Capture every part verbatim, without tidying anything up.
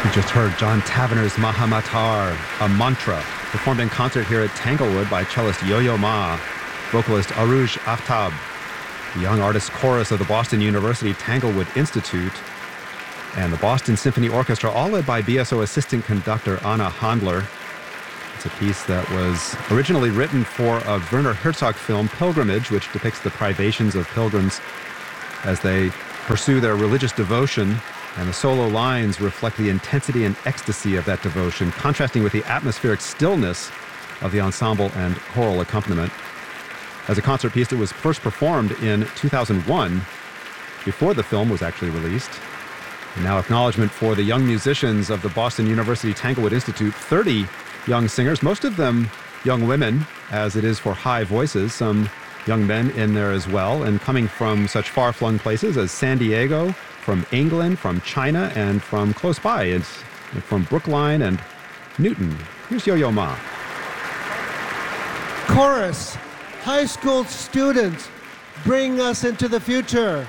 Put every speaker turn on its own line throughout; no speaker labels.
We just heard John Tavener's Mahamatar, a mantra, performed in concert here at Tanglewood by cellist Yo-Yo Ma, vocalist Aruj Aftab, the Young Artists Chorus of the Boston University Tanglewood Institute, and the Boston Symphony Orchestra, all led by B S O assistant conductor Anna Handler. It's a piece that was originally written for a Werner Herzog film, Pilgrimage, which depicts the privations of pilgrims as they pursue their religious devotion, and the solo lines reflect the intensity and ecstasy of that devotion, contrasting with the atmospheric stillness of the ensemble and choral accompaniment. As a concert piece, it was first performed in two thousand one, before the film was actually released. And now acknowledgement for the young musicians of the Boston University Tanglewood Institute, thirty young singers, most of them young women, as it is for high voices, some young men in there as well, and coming from such far-flung places as San Diego, from England, from China, and from close by, and from Brookline and Newton. Here's Yo-Yo Ma.
Chorus, high school students, bring us into the future.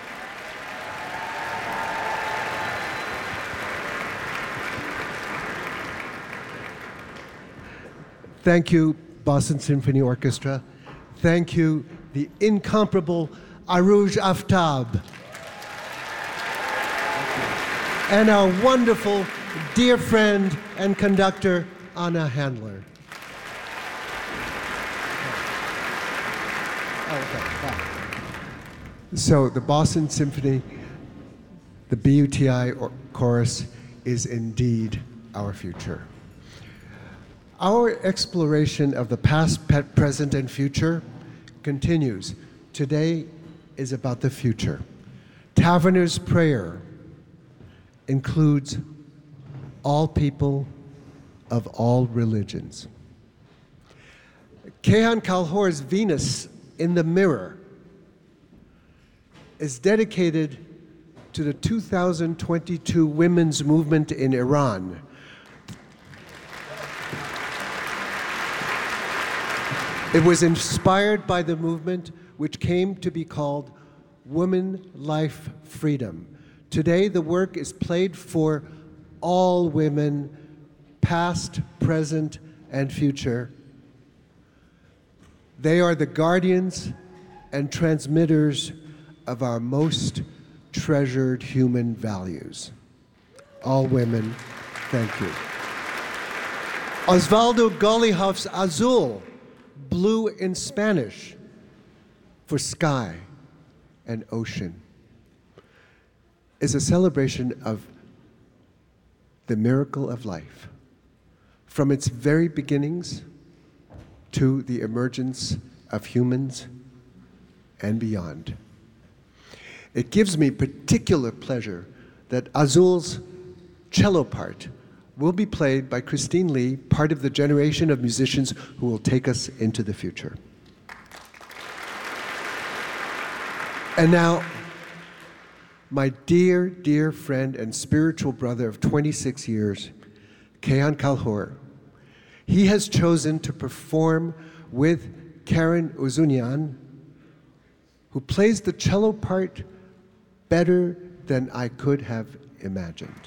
Thank you, Boston Symphony Orchestra. Thank you, the incomparable Aruj Aftab. And our wonderful dear friend and conductor, Anna Handler. So the Boston Symphony, the B U T I or chorus, is indeed our future. Our exploration of the past, present, and future continues. Today is about the future. Tavener's prayer includes all people of all religions. Kayhan Kalhor's Venus in the Mirror is dedicated to the two thousand twenty-two women's movement in Iran. It was inspired by the movement which came to be called Woman, Life, Freedom. Today, the work is played for all women, past, present, and future. They are the guardians and transmitters of our most treasured human values. All women, thank you. Osvaldo Golihof's Azul, blue in Spanish, for sky and ocean, is a celebration of the miracle of life, from its very beginnings to the emergence of humans and beyond. It gives me particular pleasure that Azul's cello part will be played by Christine Lee, part of the generation of musicians who will take us into the future. And now, my dear, dear friend and spiritual brother of twenty-six years, Kayhan Kalhor, he has chosen to perform with Karen Uzunian, who plays the cello part better than I could have imagined.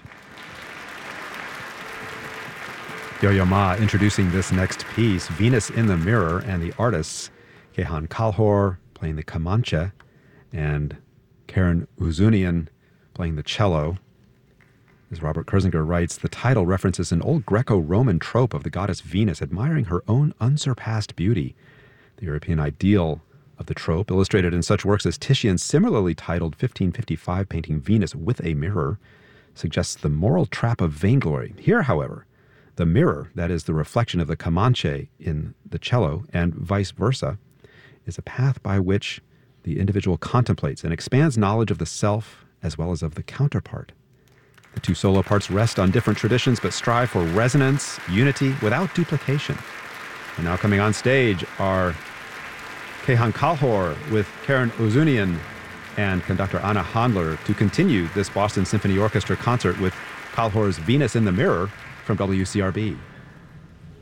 Yo-Yo Ma introducing this next piece, Venus in the Mirror, and the artists, Kayhan Kalhor playing the Kamancha, and Karen Uzunian playing the cello. As Robert Kurzinger writes, the title references an old Greco-Roman trope of the goddess Venus admiring her own unsurpassed beauty. The European ideal of the trope, illustrated in such works as Titian's similarly titled fifteen fifty-five painting Venus with a Mirror, suggests the moral trap of vainglory. Here, however, the mirror, that is the reflection of the Comanche in the cello, and vice versa, is a path by which the individual contemplates and expands knowledge of the self as well as of the counterpart. The two solo parts rest on different traditions but strive for resonance, unity, without duplication. And now coming on stage are Kayhan Kalhor with Karen Uzunian and conductor Anna Handler to continue this Boston Symphony Orchestra concert with Kalhor's Venus in the Mirror from W C R B.